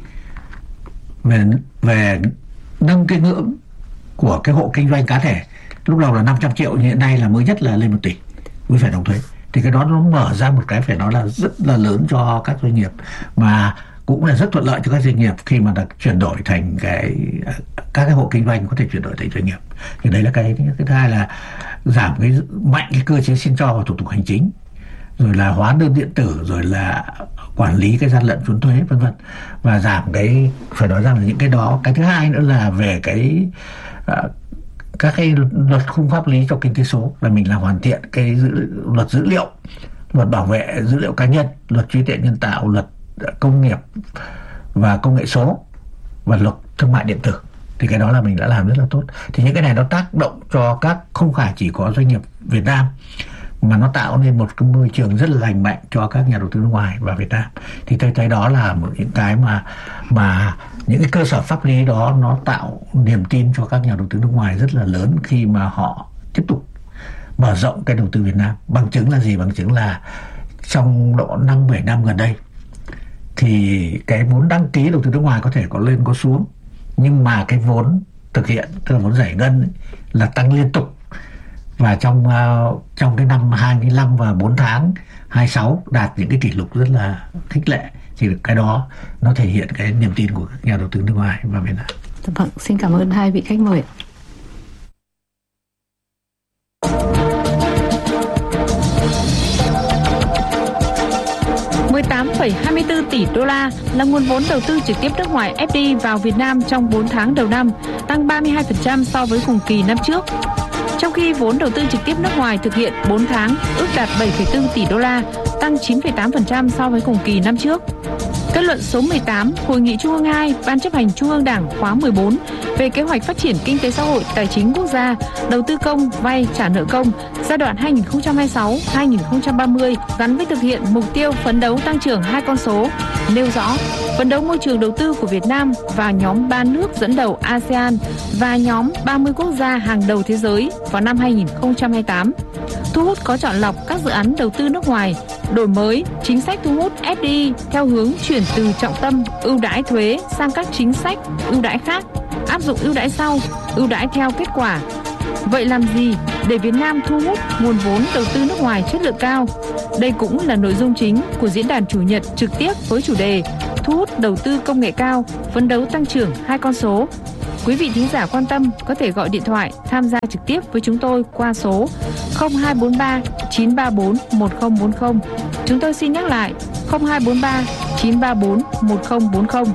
về về nâng cái ngưỡng của cái hộ kinh doanh cá thể, lúc đầu là năm trăm triệu, hiện nay là mới nhất là lên một tỷ mới phải đóng thuế. Thì cái đó nó mở ra một cái phải nói là rất là lớn cho các doanh nghiệp, mà cũng là rất thuận lợi cho các doanh nghiệp khi mà đã chuyển đổi thành cái các cái hộ kinh doanh có thể chuyển đổi thành doanh nghiệp. Thì đấy là cái cái thứ hai là giảm cái mạnh cái cơ chế xin cho và thủ tục hành chính, rồi là hóa đơn điện tử, rồi là quản lý cái gian lận trốn thuế vân vân, và giảm cái phải nói rằng là những cái đó. Cái thứ hai nữa là về cái uh, các cái luật khung pháp lý cho kinh tế số, là mình làm hoàn thiện cái dữ, luật dữ liệu, luật bảo vệ dữ liệu cá nhân, luật trí tuệ nhân tạo, luật công nghiệp và công nghệ số và luật thương mại điện tử. Thì cái đó là mình đã làm rất là tốt. Thì những cái này nó tác động cho các, không phải chỉ có doanh nghiệp Việt Nam, mà nó tạo nên một cái môi trường rất là lành mạnh cho các nhà đầu tư nước ngoài vào Việt Nam. Thì tôi thấy đó là một những cái mà mà những cái cơ sở pháp lý đó nó tạo niềm tin cho các nhà đầu tư nước ngoài rất là lớn khi mà họ tiếp tục mở rộng cái đầu tư Việt Nam. Bằng chứng là gì? Bằng chứng là trong độ năm bảy năm gần đây thì cái vốn đăng ký đầu tư nước ngoài có thể có lên có xuống, nhưng mà cái vốn thực hiện, tức là vốn giải ngân ấy, là tăng liên tục. Và trong uh, trong cái năm hai mươi lăm và bốn tháng hai sáu đạt những cái kỷ lục rất là khích lệ. Thì cái đó nó thể hiện cái niềm tin của các nhà đầu tư nước ngoài vào Việt Nam. Vâng, xin cảm ơn hai vị khách mời. mười tám phẩy hai mươi tư tỷ đô la là nguồn vốn đầu tư trực tiếp nước ngoài ép đê i vào Việt Nam trong bốn tháng đầu năm, tăng ba mươi hai phần trăm so với cùng kỳ năm trước. Trong khi vốn đầu tư trực tiếp nước ngoài thực hiện bốn tháng ước đạt bảy phẩy bốn tỷ đô la, tăng chín phẩy tám phần trăm so với cùng kỳ năm trước. Kết luận số mười tám, Hội nghị Trung ương hai, Ban chấp hành Trung ương Đảng khóa mười bốn về kế hoạch phát triển kinh tế xã hội, tài chính quốc gia, đầu tư công, vay, trả nợ công giai đoạn hai nghìn không trăm hai mươi sáu đến hai nghìn không trăm ba mươi gắn với thực hiện mục tiêu phấn đấu tăng trưởng hai con số, nêu rõ phấn đấu môi trường đầu tư của Việt Nam vào nhóm ba nước dẫn đầu a sê an và nhóm ba mươi quốc gia hàng đầu thế giới vào năm hai nghìn không trăm hai mươi tám, thu hút có chọn lọc các dự án đầu tư nước ngoài, đổi mới chính sách thu hút ép đê i theo hướng chuyển từ trọng tâm ưu đãi thuế sang các chính sách ưu đãi khác, áp dụng ưu đãi sau, ưu đãi theo kết quả. Vậy làm gì để Việt Nam thu hút nguồn vốn đầu tư nước ngoài chất lượng cao? Đây cũng là nội dung chính của diễn đàn chủ nhật trực tiếp với chủ đề thu hút đầu tư công nghệ cao, phấn đấu tăng trưởng hai con số. Quý vị thính giả quan tâm có thể gọi điện thoại tham gia trực tiếp với chúng tôi qua số không hai bốn ba chín ba bốn một không bốn không. Chúng tôi xin nhắc lại không hai bốn ba chín ba bốn một không bốn không.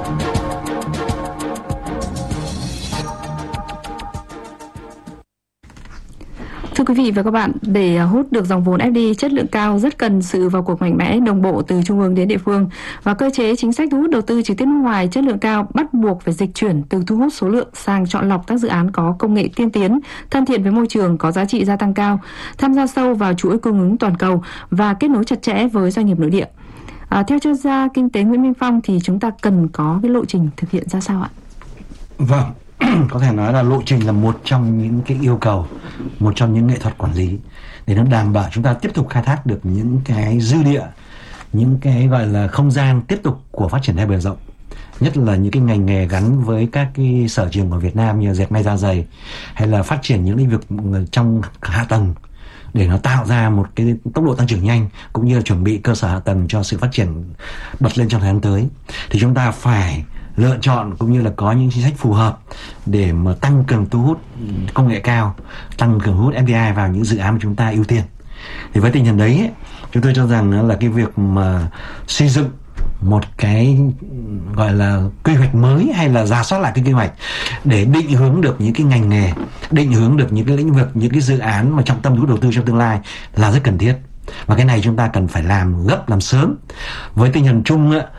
Thưa quý vị và các bạn, để hút được dòng vốn ép đê i chất lượng cao rất cần sự vào cuộc mạnh mẽ, đồng bộ từ trung ương đến địa phương, và cơ chế chính sách thu hút đầu tư trực tiếp nước ngoài chất lượng cao bắt buộc phải dịch chuyển từ thu hút số lượng sang chọn lọc các dự án có công nghệ tiên tiến, thân thiện với môi trường, có giá trị gia tăng cao, tham gia sâu vào chuỗi cung ứng toàn cầu và kết nối chặt chẽ với doanh nghiệp nội địa. À, theo chuyên gia kinh tế Nguyễn Minh Phong thì chúng ta cần có cái lộ trình thực hiện ra sao ạ? Vâng. Có thể nói là lộ trình là một trong những cái yêu cầu, một trong những nghệ thuật quản lý để nó đảm bảo chúng ta tiếp tục khai thác được những cái dư địa, những cái gọi là không gian tiếp tục của phát triển theo bề rộng, nhất là những cái ngành nghề gắn với các cái sở trường của Việt Nam như dệt may da giày, hay là phát triển những lĩnh vực trong hạ tầng để nó tạo ra một cái tốc độ tăng trưởng nhanh, cũng như là chuẩn bị cơ sở hạ tầng cho sự phát triển bật lên trong thời gian tới. Thì chúng ta phải lựa chọn cũng như là có những chính sách phù hợp để mà tăng cường thu hút công nghệ cao, tăng cường thu hút ép đê i vào những dự án mà chúng ta ưu tiên. Thì với tinh thần đấy ấy, chúng tôi cho rằng là cái việc mà xây dựng một cái gọi là quy hoạch mới hay là rà soát lại cái quy hoạch để định hướng được những cái ngành nghề, định hướng được những cái lĩnh vực, những cái dự án mà trọng tâm thu hút đầu tư trong tương lai là rất cần thiết. Và cái này chúng ta cần phải làm gấp, làm sớm, với tinh thần chung ấy,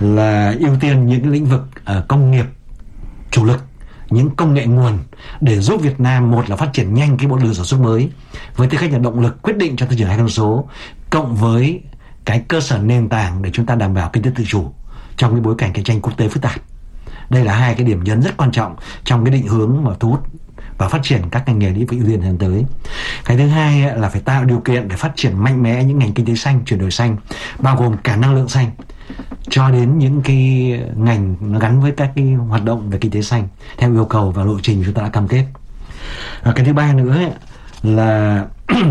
là ưu tiên những cái lĩnh vực uh, công nghiệp chủ lực, những công nghệ nguồn để giúp Việt Nam, một là phát triển nhanh cái bộ đường sản xuất mới với tư cách là động lực quyết định cho tăng trưởng hai con số, cộng với cái cơ sở nền tảng để chúng ta đảm bảo kinh tế tự chủ trong cái bối cảnh cạnh tranh quốc tế phức tạp. Đây là hai cái điểm nhấn rất quan trọng trong cái định hướng mà thu hút và phát triển các ngành nghề lĩnh vực ưu tiên thời tới. Cái thứ hai là phải tạo điều kiện để phát triển mạnh mẽ những ngành kinh tế xanh, chuyển đổi xanh, bao gồm cả năng lượng xanh, cho đến những cái ngành nó gắn với các cái hoạt động về kinh tế xanh theo yêu cầu và lộ trình chúng ta đã cam kết. Và cái thứ ba nữa ấy, là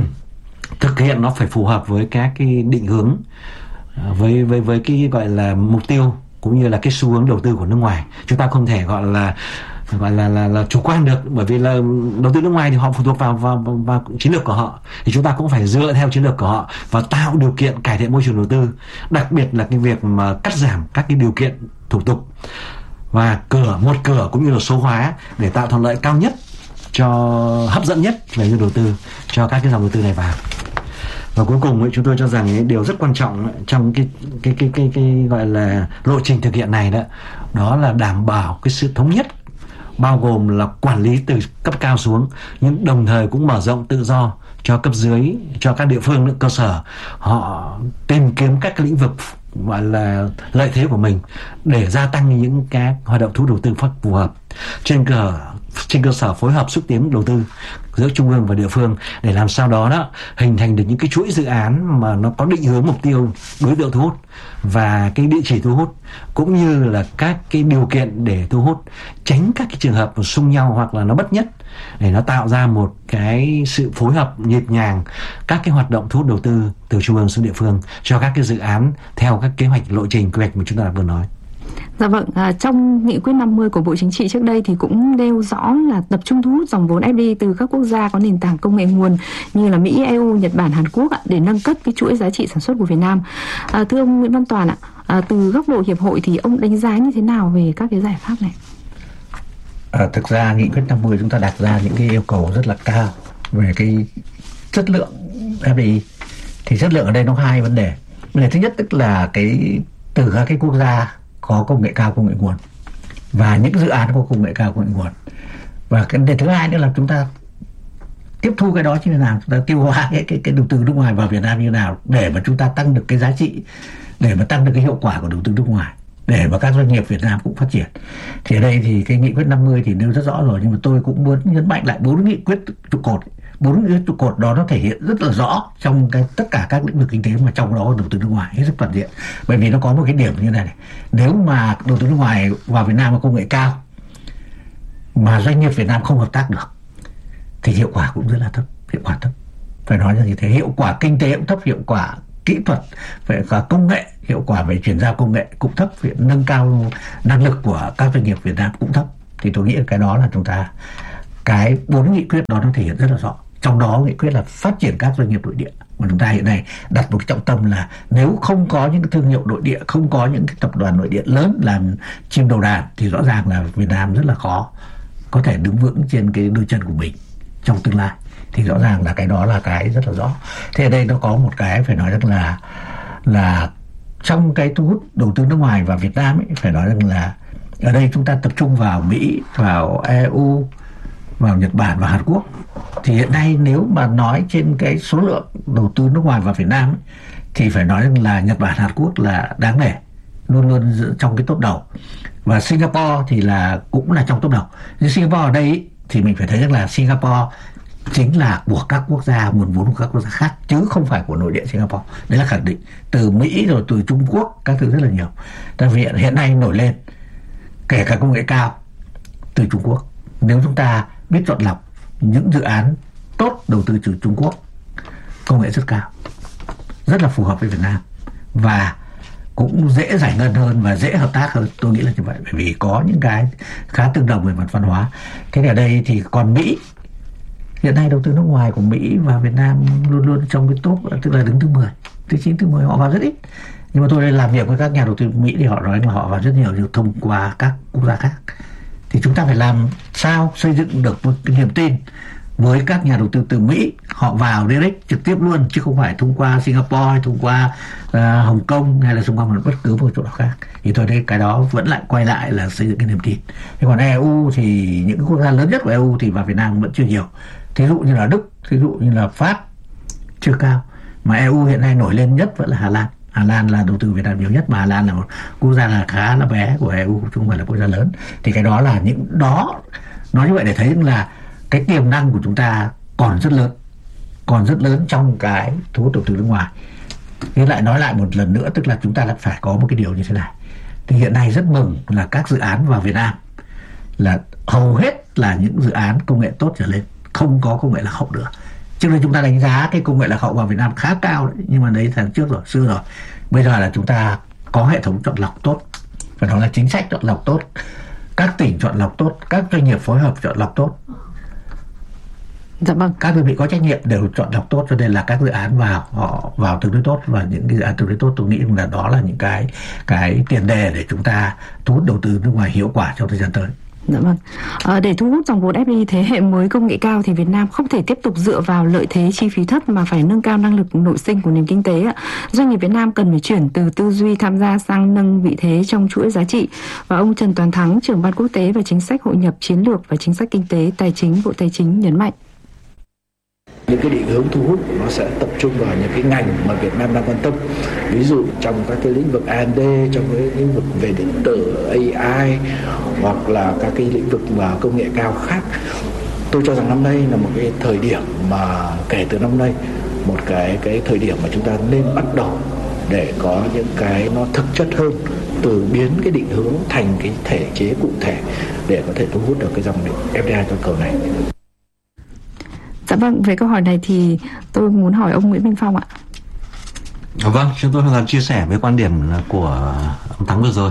thực hiện nó phải phù hợp với các cái định hướng, với với với cái gọi là mục tiêu cũng như là cái xu hướng đầu tư của nước ngoài. Chúng ta không thể gọi là gọi là, là là chủ quan được, bởi vì là đầu tư nước ngoài thì họ phụ thuộc vào, vào vào vào chiến lược của họ, thì chúng ta cũng phải dựa theo chiến lược của họ và tạo điều kiện cải thiện môi trường đầu tư, đặc biệt là cái việc mà cắt giảm các cái điều kiện thủ tục và cửa một cửa cũng như là số hóa để tạo thuận lợi cao nhất, cho hấp dẫn nhất về như đầu tư cho các cái dòng đầu tư này vào. Và cuối cùng ấy, chúng tôi cho rằng ấy, điều rất quan trọng ấy, trong cái cái cái cái cái gọi là lộ trình thực hiện này đó, đó là đảm bảo cái sự thống nhất, bao gồm là quản lý từ cấp cao xuống, nhưng đồng thời cũng mở rộng tự do cho cấp dưới, cho các địa phương, cơ sở họ tìm kiếm các cái lĩnh vực gọi là lợi thế của mình để gia tăng những cái hoạt động thu hút đầu tư phát phù hợp trên cơ trên cơ sở phối hợp xúc tiến đầu tư giữa trung ương và địa phương, để làm sao đó đó hình thành được những cái chuỗi dự án mà nó có định hướng mục tiêu, đối tượng thu hút và cái địa chỉ thu hút, cũng như là các cái điều kiện để thu hút, tránh các cái trường hợp xung nhau hoặc là nó bất nhất, để nó tạo ra một cái sự phối hợp nhịp nhàng các cái hoạt động thu hút đầu tư từ trung ương xuống địa phương cho các cái dự án theo các kế hoạch, lộ trình, quy hoạch mà chúng ta đã vừa nói. Dạ vâng, à, trong nghị quyết năm mươi của Bộ Chính trị trước đây thì cũng nêu rõ là tập trung thu hút dòng vốn ép đê i từ các quốc gia có nền tảng công nghệ nguồn như là Mỹ, e u, Nhật Bản, Hàn Quốc ạ, để nâng cấp cái chuỗi giá trị sản xuất của Việt Nam. À, thưa ông Nguyễn Văn Toàn ạ, à, từ góc độ hiệp hội thì ông đánh giá như thế nào về các cái giải pháp này? À, thực ra nghị quyết năm mươi chúng ta đặt ra những cái yêu cầu rất là cao về cái chất lượng ép đê i. Thì chất lượng ở đây nó hai vấn đề. Vấn đề thứ nhất tức là cái từ các cái quốc gia có công nghệ cao, công nghệ nguồn, và những dự án có công nghệ cao, công nghệ nguồn. Và cái vấn đề thứ hai nữa là chúng ta tiếp thu cái đó như thế nào, chúng ta tiêu hóa cái, cái, cái đầu tư nước ngoài vào Việt Nam như thế nào để mà chúng ta tăng được cái giá trị, để mà tăng được cái hiệu quả của đầu tư nước ngoài, để mà các doanh nghiệp Việt Nam cũng phát triển. Thì ở đây thì cái nghị quyết năm mươi thì nêu rất rõ rồi, nhưng mà tôi cũng muốn nhấn mạnh lại bốn nghị quyết trụ cột. Bốn cái trụ cột đó nó thể hiện rất là rõ trong cái tất cả các lĩnh vực kinh tế, mà trong đó đầu tư nước ngoài hết sức toàn diện. Bởi vì nó có một cái điểm như này này, nếu mà đầu tư nước ngoài vào Việt Nam có công nghệ cao mà doanh nghiệp Việt Nam không hợp tác được thì hiệu quả cũng rất là thấp, hiệu quả thấp. phải nói là như thế. Hiệu quả kinh tế cũng thấp, hiệu quả kỹ thuật về công nghệ, hiệu quả về chuyển giao công nghệ cũng thấp, việc nâng cao năng lực của các doanh nghiệp Việt Nam cũng thấp. Thì tôi nghĩ là cái đó là chúng ta, cái bốn nghị quyết đó nó thể hiện rất là rõ. Trong đó nghị quyết là phát triển các doanh nghiệp nội địa, mà chúng ta hiện nay đặt một cái trọng tâm là nếu không có những cái thương hiệu nội địa, không có những cái tập đoàn nội địa lớn làm chim đầu đàn thì rõ ràng là Việt Nam rất là khó có thể đứng vững trên cái đôi chân của mình trong tương lai. Thì rõ ràng là cái đó là cái rất là rõ. Thế ở đây nó có một cái phải nói rằng là là trong cái thu hút đầu tư nước ngoài vào Việt Nam ấy, phải nói rằng là ở đây chúng ta tập trung vào Mỹ, vào e u, vào Nhật Bản và Hàn Quốc. Thì hiện nay nếu mà nói trên cái số lượng đầu tư nước ngoài vào Việt Nam ấy, thì phải nói rằng là Nhật Bản, Hàn Quốc là đáng nể, luôn luôn trong cái top đầu. Và Singapore thì là cũng là trong top đầu. Nhưng Singapore ở đây ấy, thì mình phải thấy rằng là Singapore chính là của các quốc gia, nguồn vốn của các quốc gia khác, chứ không phải của nội địa Singapore. Đấy là khẳng định. Từ Mỹ rồi từ Trung Quốc, các thứ rất là nhiều. Tại vì hiện nay nổi lên, kể cả công nghệ cao từ Trung Quốc. Nếu chúng ta biết chọn lọc những dự án tốt đầu tư từ Trung Quốc, công nghệ rất cao, rất là phù hợp với Việt Nam, và cũng dễ giải ngân hơn và dễ hợp tác hơn. Tôi nghĩ là như vậy, bởi vì có những cái khá tương đồng về mặt văn hóa. Thế thì ở đây thì còn Mỹ, hiện nay đầu tư nước ngoài của Mỹ và Việt Nam luôn luôn trong cái top, tức là đứng thứ mười, thứ chín, thứ mười, họ vào rất ít. Nhưng mà tôi đây làm việc với các nhà đầu tư Mỹ thì họ nói là họ vào rất nhiều nhưng thông qua các quốc gia khác. Thì chúng ta phải làm sao xây dựng được một cái niềm tin với các nhà đầu tư từ Mỹ, họ vào direct trực tiếp luôn, chứ không phải thông qua Singapore hay thông qua uh, Hồng Kông hay là thông qua một bất cứ một chỗ nào khác. Thì tôi thấy cái đó vẫn lại quay lại là xây dựng cái niềm tin. Thế còn e u thì những quốc gia lớn nhất của e u thì vào Việt Nam vẫn chưa nhiều. Thí dụ như là Đức, thí dụ như là Pháp chưa cao, mà e u hiện nay nổi lên nhất vẫn là Hà Lan. Hà Lan là đầu tư Việt Nam nhiều nhất, mà Hà Lan là một quốc gia là khá là bé của e u, chứ không phải là quốc gia lớn. Thì cái đó là những đó, nói như vậy để thấy là cái tiềm năng của chúng ta còn rất lớn, còn rất lớn trong cái thu hút đầu tư nước ngoài. Thế lại nói lại một lần nữa, tức là chúng ta lại phải có một cái điều như thế này. Thì hiện nay rất mừng là các dự án vào Việt Nam là hầu hết là những dự án công nghệ tốt trở lên, không có công nghệ lạc hậu nữa. Trước đây chúng ta đánh giá cái công nghệ lạc hậu vào Việt Nam khá cao đấy, nhưng mà đấy tháng trước rồi, xưa rồi. Bây giờ là chúng ta có hệ thống chọn lọc tốt, và đó là chính sách chọn lọc tốt, các tỉnh chọn lọc tốt, các doanh nghiệp phối hợp chọn lọc tốt. Dạ vâng. Các đơn vị có trách nhiệm đều chọn lọc tốt, cho nên là các dự án vào họ vào tương đối tốt, và những cái dự án tương đối tốt tôi nghĩ là đó là những cái cái tiền đề để chúng ta thu hút đầu tư nước ngoài hiệu quả trong thời gian tới. Dạ vâng. À, để thu hút dòng vốn ép đê i thế hệ mới công nghệ cao thì Việt Nam không thể tiếp tục dựa vào lợi thế chi phí thấp mà phải nâng cao năng lực nội sinh của nền kinh tế ạ. Doanh nghiệp Việt Nam cần phải chuyển từ tư duy tham gia sang nâng vị thế trong chuỗi giá trị. Và ông Trần Toàn Thắng, trưởng ban quốc tế và chính sách hội nhập chiến lược và chính sách kinh tế tài chính Bộ Tài chính nhấn mạnh. Những cái định hướng thu hút nó sẽ tập trung vào những cái ngành mà Việt Nam đang quan tâm. Ví dụ trong các cái lĩnh vực a and đê, trong cái lĩnh vực về điện tử, a i, hoặc là các cái lĩnh vực mà công nghệ cao khác. Tôi cho rằng năm nay là một cái thời điểm mà kể từ năm nay, một cái cái thời điểm mà chúng ta nên bắt đầu để có những cái nó thực chất hơn, từ biến cái định hướng thành cái thể chế cụ thể để có thể thu hút được cái dòng ép đê i toàn cầu này. Dạ vâng, về câu hỏi này thì tôi muốn hỏi ông Nguyễn Minh Phong ạ. Vâng, chúng tôi hoàn toàn chia sẻ với quan điểm của ông Thắng vừa rồi.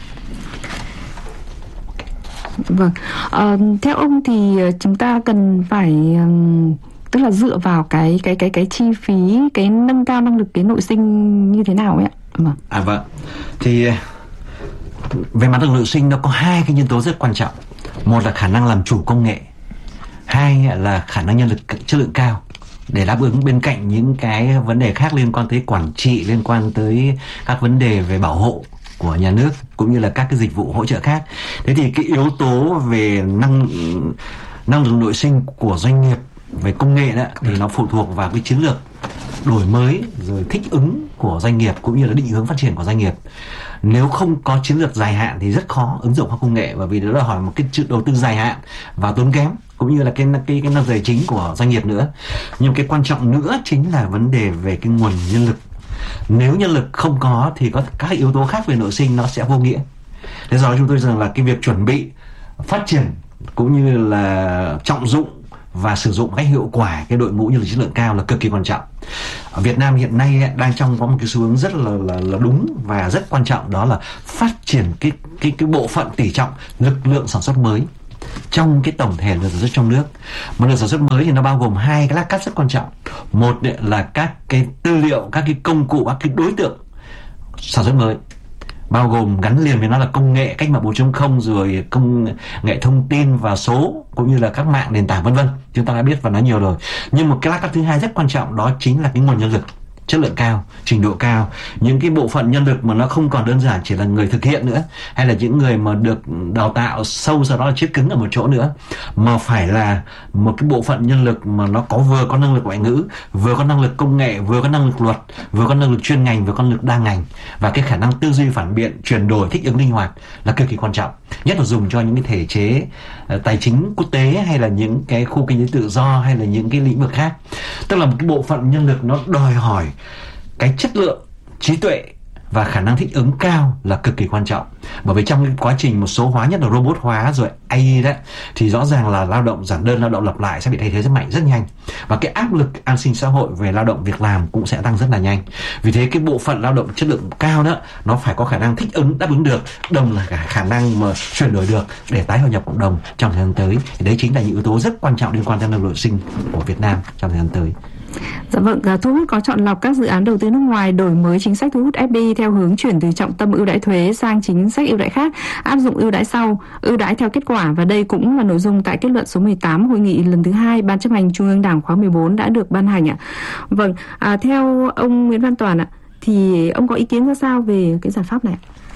Vâng, à, theo ông thì chúng ta cần phải um, tức là dựa vào cái cái cái cái chi phí, cái nâng cao năng lực cái nội sinh như thế nào ấy ạ? Vâng. À vâng, thì về mặt năng lực nội sinh nó có hai cái nhân tố rất quan trọng. Một là khả năng làm chủ công nghệ, hai là khả năng nhân lực chất lượng cao để đáp ứng bên cạnh những cái vấn đề khác liên quan tới quản trị, liên quan tới các vấn đề về bảo hộ của nhà nước cũng như là các cái dịch vụ hỗ trợ khác. Thế thì cái yếu tố về năng năng lực nội sinh của doanh nghiệp về công nghệ đó thì nó phụ thuộc vào cái chiến lược đổi mới rồi thích ứng của doanh nghiệp cũng như là định hướng phát triển của doanh nghiệp. Nếu không có chiến lược dài hạn thì rất khó ứng dụng khoa công nghệ, bởi vì đó là hỏi một cái đầu tư dài hạn và tốn kém, cũng như là cái cái cái năng tài chính của doanh nghiệp nữa. Nhưng cái quan trọng nữa chính là vấn đề về cái nguồn nhân lực. Nếu nhân lực không có thì có các yếu tố khác về nội sinh nó sẽ vô nghĩa. Thế do chúng tôi rằng là cái việc chuẩn bị phát triển cũng như là trọng dụng và sử dụng cách hiệu quả cái đội ngũ nhân lực chất lượng cao là cực kỳ quan trọng. Ở Việt Nam hiện nay đang trong có một cái xu hướng rất là, là là đúng và rất quan trọng, đó là phát triển cái cái cái bộ phận tỷ trọng lực lượng sản xuất mới trong cái tổng thể lực sản xuất trong nước. Một lực sản xuất mới thì nó bao gồm hai cái lát cắt rất quan trọng. Một là các cái tư liệu, các cái công cụ, các cái đối tượng sản xuất mới, bao gồm gắn liền với nó là công nghệ cách mạng bốn chấm không, rồi công nghệ thông tin và số, cũng như là các mạng nền tảng vân vân. Chúng ta đã biết và nói nhiều rồi. Nhưng một cái lát cắt thứ hai rất quan trọng, đó chính là cái nguồn nhân lực chất lượng cao, trình độ cao, những cái bộ phận nhân lực mà nó không còn đơn giản chỉ là người thực hiện nữa, hay là những người mà được đào tạo sâu sau đó là chết cứng ở một chỗ nữa, mà phải là một cái bộ phận nhân lực mà nó có vừa có năng lực ngoại ngữ, vừa có năng lực công nghệ, vừa có năng lực luật, vừa có năng lực chuyên ngành, vừa có năng lực đa ngành, và cái khả năng tư duy phản biện, chuyển đổi, thích ứng linh hoạt là cực kỳ quan trọng, nhất là dùng cho những cái thể chế uh, tài chính quốc tế, hay là những cái khu kinh tế tự do, hay là những cái lĩnh vực khác. Tức là một cái bộ phận nhân lực nó đòi hỏi cái chất lượng, trí tuệ và khả năng thích ứng cao là cực kỳ quan trọng. Bởi vì trong cái quá trình một số hóa, nhất là robot hóa rồi a i đó, thì rõ ràng là lao động giản đơn, lao động lặp lại sẽ bị thay thế rất mạnh, rất nhanh. Và cái áp lực an sinh xã hội về lao động việc làm cũng sẽ tăng rất là nhanh. Vì thế cái bộ phận lao động chất lượng cao đó, nó phải có khả năng thích ứng, đáp ứng được, đồng là cả khả năng mà chuyển đổi được để tái hòa nhập cộng đồng trong thời gian tới. Thì đấy chính là những yếu tố rất quan trọng liên quan đến lao động sinh của Việt Nam trong thời gian tới. Dạ vâng, thu hút có chọn lọc các dự án đầu tư nước ngoài, đổi mới chính sách thu hút ép đê i theo hướng chuyển từ trọng tâm ưu đãi thuế sang chính sách ưu đãi khác, áp dụng ưu đãi sau, ưu đãi theo kết quả, và đây cũng là nội dung tại kết luận số mười tám hội nghị lần thứ hai Ban chấp hành Trung ương Đảng khóa mười bốn đã được ban hành ạ. Vâng, à, theo ông Nguyễn Văn Toàn ạ, thì ông có ý kiến ra sao về cái giải pháp này?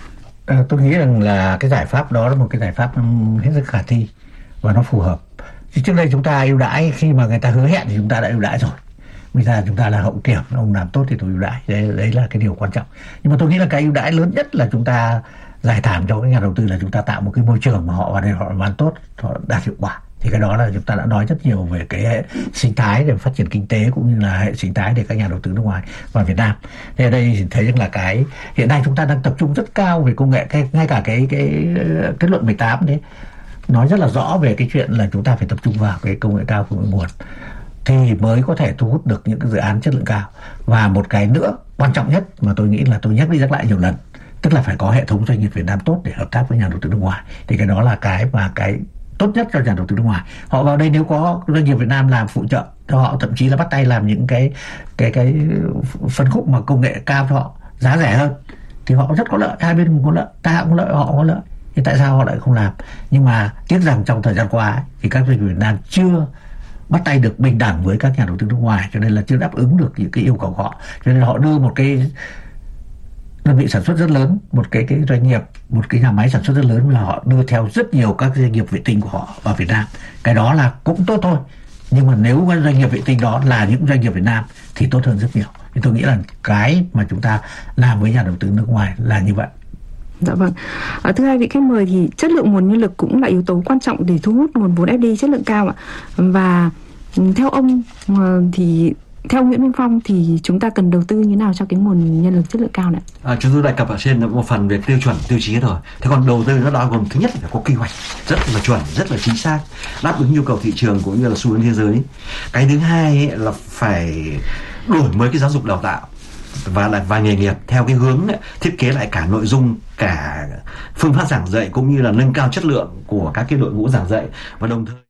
À, tôi nghĩ rằng là cái giải pháp đó là một cái giải pháp hết sức khả thi và nó phù hợp. Thì trước đây chúng ta ưu đãi khi mà người ta hứa hẹn thì chúng ta đã ưu đãi rồi. Bây giờ chúng ta là hậu kiểm, ông làm tốt thì tôi ưu đãi, đấy, đấy là cái điều quan trọng. Nhưng mà tôi nghĩ là cái ưu đãi lớn nhất là chúng ta giải thảm cho các nhà đầu tư, là chúng ta tạo một cái môi trường mà họ vào đây họ làm tốt, họ đạt hiệu quả. Thì cái đó là chúng ta đã nói rất nhiều về cái hệ sinh thái để phát triển kinh tế, cũng như là hệ sinh thái để các nhà đầu tư nước ngoài vào Việt Nam. Thế ở đây thì thấy rằng là cái hiện nay chúng ta đang tập trung rất cao về công nghệ, cái, ngay cả cái cái kết luận mười tám đấy nói rất là rõ về cái chuyện là chúng ta phải tập trung vào cái công nghệ cao, công nghệ nguồn, thì mới có thể thu hút được những cái dự án chất lượng cao. Và một cái nữa quan trọng nhất mà tôi nghĩ là tôi nhắc đi nhắc lại nhiều lần, tức là phải có hệ thống doanh nghiệp Việt Nam tốt để hợp tác với nhà đầu tư nước ngoài. Thì cái đó là cái mà cái tốt nhất cho nhà đầu tư nước ngoài. Họ vào đây nếu có doanh nghiệp Việt Nam làm phụ trợ cho họ, thậm chí là bắt tay làm những cái cái cái phân khúc mà công nghệ cao cho họ, giá rẻ hơn, thì họ rất có lợi, hai bên cùng có lợi, ta cũng có lợi, họ có lợi. Thì tại sao họ lại không làm? Nhưng mà tiếc rằng trong thời gian qua ấy, thì các doanh nghiệp Việt Nam chưa bắt tay được bình đẳng với các nhà đầu tư nước ngoài, cho nên là chưa đáp ứng được những cái yêu cầu của họ. Cho nên họ đưa một cái đơn vị sản xuất rất lớn, một cái cái doanh nghiệp, một cái nhà máy sản xuất rất lớn, là họ đưa theo rất nhiều các doanh nghiệp vệ tinh của họ vào Việt Nam. Cái đó là cũng tốt thôi, nhưng mà nếu doanh nghiệp vệ tinh đó là những doanh nghiệp Việt Nam thì tốt hơn rất nhiều. Thì tôi nghĩ là cái mà chúng ta làm với nhà đầu tư nước ngoài là như vậy. Dạ vâng. À, thưa hai vị khách mời, thì chất lượng nguồn nhân lực cũng là yếu tố quan trọng để thu hút nguồn vốn ép đê i chất lượng cao ạ. Và theo ông thì theo Nguyễn Minh Phong thì chúng ta cần đầu tư như nào cho cái nguồn nhân lực chất lượng cao này? À, chúng tôi đề cập ở trên một phần về tiêu chuẩn, tiêu chí rồi. Thế còn đầu tư nó bao gồm thứ nhất là phải có quy hoạch rất là chuẩn, rất là chính xác, đáp ứng nhu cầu thị trường cũng như là xu hướng thế giới. Cái thứ hai ấy là phải đổi mới cái giáo dục đào tạo và và nghề nghiệp theo cái hướng ấy, thiết kế lại cả nội dung, cả phương pháp giảng dạy cũng như là nâng cao chất lượng của các cái đội ngũ giảng dạy, và đồng thời